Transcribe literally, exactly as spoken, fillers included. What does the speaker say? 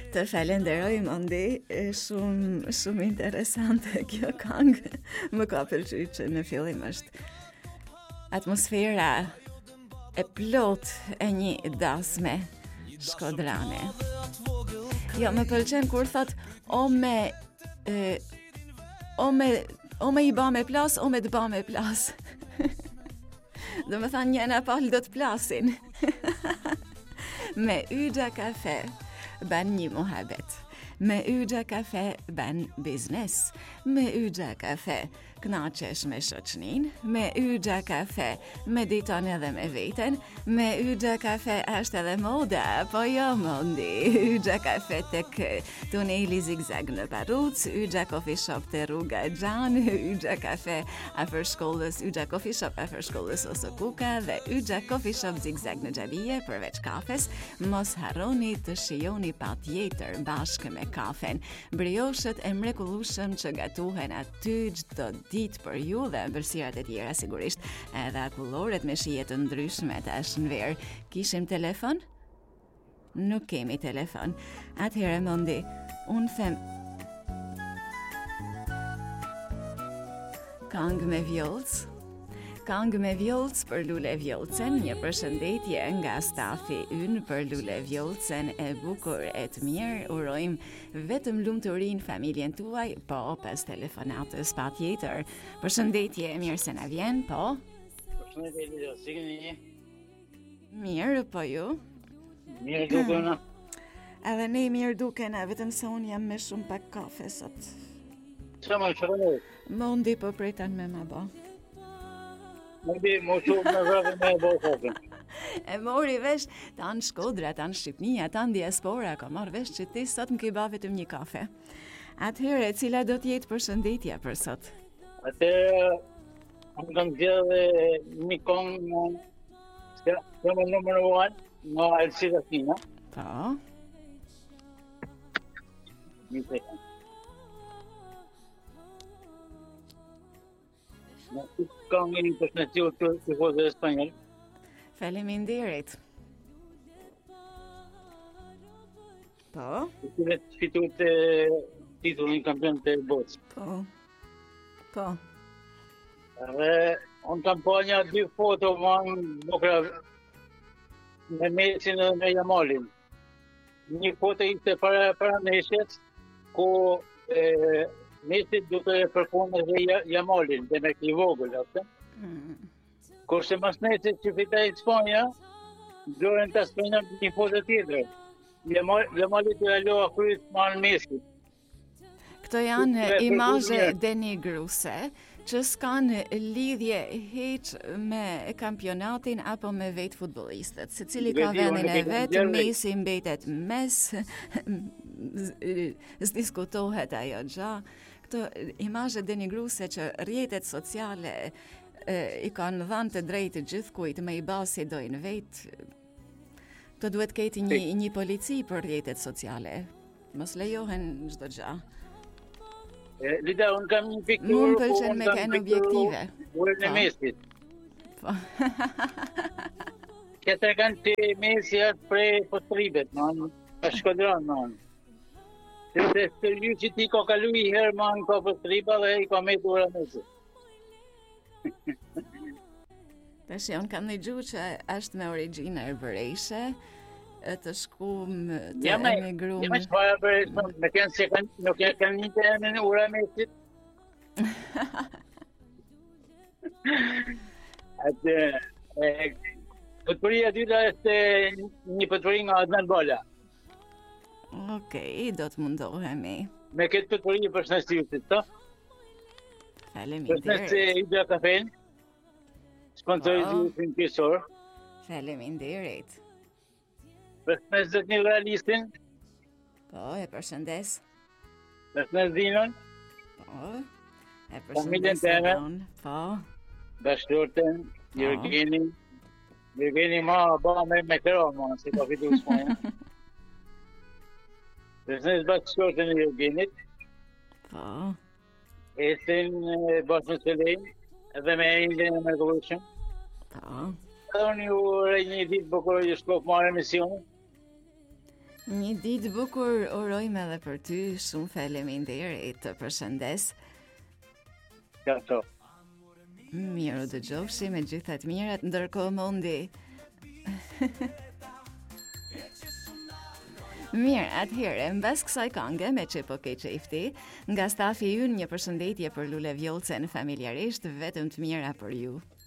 Të falenderoj Mondi, shumë shumë interesante kjo këngë. Më ka pëlqyer që në fillim është atmosfera e plot e një dasme shkodrane. Jo, më pëlqen kur thot o me e, o me o me i ba me plas, o me të ba me plas. Do më thanë njëna palë do të plasin. Me Yxha kafe ban një muhabet. Me Yxha kafe ban biznes. Me Yxha kafe knaqesh me shoqnin. Me Yxha kafe mediton edhe me veten. Me Yxha kafe është edhe moda, po jo Mondi. Yxha kafe tek tuneli zigzag në Paruc, Yxha Coffee Shop te rruga Xhan, Yxha kafe afër shkollës, Yxha Coffee Shop afër shkollës Osokuka dhe Yxha Coffee Shop zigzag në Xhavije përveç kafes. Mos harroni të shijoni patjetër bashkë me kafen brioshët e mrekullueshëm që gatuhen aty çdo ditë për ju dhe ëmbëlsirat e tjera sigurisht, edhe akulloret me shije të ndryshme tash në verë. Kishim telefon? Nuk kemi telefon. Atëherë Mondi, unë them këngë me vjollc. Këngë me vjollc për Lule Vjollcen, një përshëndetje nga stafi ynë për Lule Vjollcen e bukur e të mirë. Urojmë vetëm lumturinë familjen tuaj, po pas telefonatës patjetër. Përshëndetje, mirë se na vjen, po. Përshëndetje, si keni? Mirë, po ju? Mirë dukena. Edhe ne mirë dukena, vetëm se unë jam me shumë pak kafe sot. Qa më shërënë? Mondi po pretan me ma bo. Mondi, më shumë me vrave me bo kafe. E mori vesh, tanë Shkodra, tanë Shqipnia, tanë diaspora, ka marrë vesh që ti sot më ke ba vetëm një kafe. Atëherë, cila do t'jetë përshëndetja për sot? Atëherë, më kam gjithë një kongë në më numër one, në Elsida Fina. Po. Një sekund. Në të kongë një përshëndetju të të vozë e spanjol. Faleminderit. Po? Të të vetë fitu të titullin kampion të botës. Po. Po. Dhe unë kam po një dy foto më në bukra me Mesin dhe me Jamalin. Një foto ishte para, para Mesit, ku e, Mesit duke e përpunë dhe Jamalin, dhe me këj vogël, atë. Mm. Kurse mas Mesit që fitaj Spanja, dorën të Spanja një foto tjetër. Jamalit të aloha kryt ma në Mesit. Këto janë imazhe denigruese që s'kan lidhje hiç me kampionatin apo me vetë futbollistët. Secili ka vendin e vet, Messi mbetet mes, s'diskutohet ajo gjë. Këto imazhe denigruese që rrjetet sociale e, i kanë dhënë të drejtë gjithkujt me i basi dojnë vetë. Këto duhet ketë një, një polici për rrjetet sociale. Mos lejohen çdo gjë. Lida, unë kam një pikturë, Mund pëlqen me kanë objektive. Urën e Mesit. Po. Këta kanë të Mesi atë prej postribet, man, ka Shkodran, man. Se se të ju që ti ka kalu i herë, man, ka postriba dhe i ka me të ura Mesi. Tash unë kam dëgjuar që është me origjinë arbëreshe, e të shkum, të Ja me, emigrum. ja me shpara për e me kënë se kanë, nuk e kanë një të emrin ura Mesit. Atë, e, pëtëria dyta është një pëtëri nga Adnan Bala. Okej, do të mundohemi. Me këtë pëtëri përshëndetjusit, të? Faleminderit. Përshëndetje Yxha Kafen, sponsorizuesin kryesor. Faleminderit. Përshëndes një realistin, Po, e përshëndes. përshëndes Dinon, Po, e Familjen përshëndes teme. Adon. Po, bashkëtorten, Jurgeni, Jurgeni ma ba me me këro, ma, si ka fitu Spanja. Përshëndes bashkëtorten e Jurgenit, po, Esin Bosnë Selejn, edhe me Indin e mrekullueshëm. po. Edhe unë ju urej një ditë bukur ju shkop marrë emisionin. Një ditë bukur urojmë edhe për ty, shumë faleminderit, të përshëndes. Qato. Mirë, u dëgjofshi me gjitha të mirat, ndërkohë Mondi. Mirë, atëherë, mbas kësaj këngë me që po ke qefti, nga stafi ynë një përshëndetje për Lule Vjollcen familjarisht, vetëm të mira për ju.